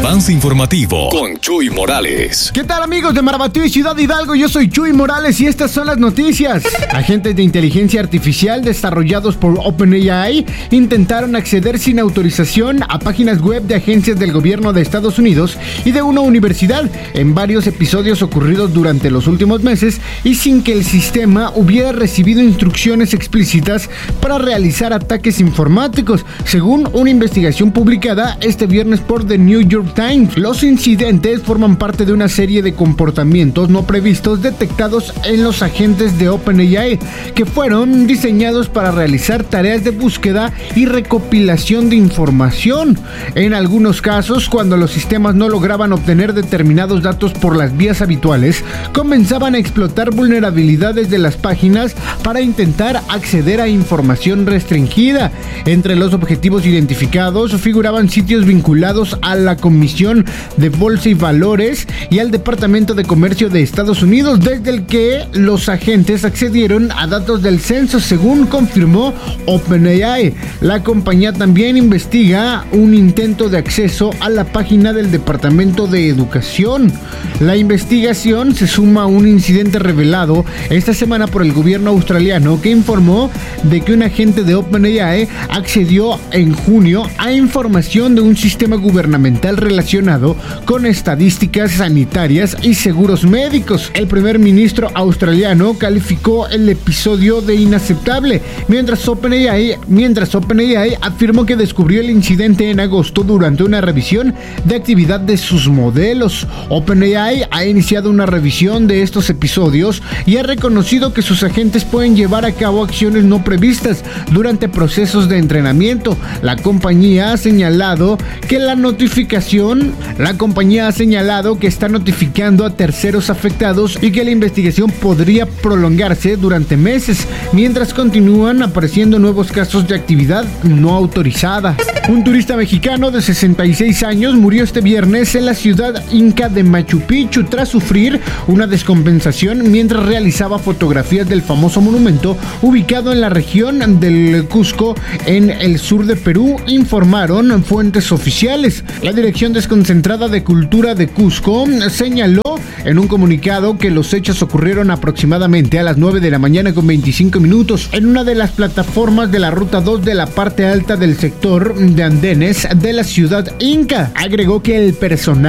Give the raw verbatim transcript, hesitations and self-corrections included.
Avance informativo con Chuy Morales. ¿Qué tal, amigos de Marabatío y Ciudad Hidalgo? Yo soy Chuy Morales y estas son las noticias. Agentes de inteligencia artificial desarrollados por OpenAI intentaron acceder sin autorización a páginas web de agencias del gobierno de Estados Unidos y de una universidad en varios episodios ocurridos durante los últimos meses y sin que el sistema hubiera recibido instrucciones explícitas para realizar ataques informáticos, según una investigación publicada este viernes por The New York Times. Los incidentes forman parte de una serie de comportamientos no previstos detectados en los agentes de OpenAI, que fueron diseñados para realizar tareas de búsqueda y recopilación de información. En algunos casos, cuando los sistemas no lograban obtener determinados datos por las vías habituales, comenzaban a explotar vulnerabilidades de las páginas para intentar acceder a información restringida. Entre los objetivos identificados figuraban sitios vinculados a la Comisión de Bolsa y Valores y al Departamento de Comercio de Estados Unidos, desde el que los agentes accedieron a datos del censo, según confirmó OpenAI. La compañía también investiga un intento de acceso a la página del Departamento de Educación. La investigación se suma a un incidente revelado esta semana por el gobierno australiano, que informó de que un agente de OpenAI accedió en junio a información de un sistema gubernamental relacionado con estadísticas sanitarias y seguros médicos. El primer ministro australiano calificó el episodio de inaceptable, mientras OpenAI, mientras OpenAI afirmó que descubrió el incidente en agosto durante una revisión de actividad de sus modelos. OpenAI ha iniciado una revisión de estos episodios y ha reconocido que sus agentes pueden llevar a cabo acciones no previstas durante procesos de entrenamiento. La compañía ha señalado que la notificación, la compañía ha señalado que está notificando a terceros afectados y que la investigación podría prolongarse durante meses, mientras continúan apareciendo nuevos casos de actividad no autorizada. Un turista mexicano de sesenta y seis años murió este viernes en la ciudad inca de Machu Picchu tras sufrir una descompensación mientras realizaba fotografías del famoso monumento ubicado en la región del Cusco, en el sur de Perú, informaron fuentes oficiales. La Dirección Desconcentrada de Cultura de Cusco señaló en un comunicado que los hechos ocurrieron aproximadamente a las nueve de la mañana con veinticinco minutos en una de las plataformas de la ruta dos de la parte alta del sector de andenes de la ciudad inca. Agregó que el personal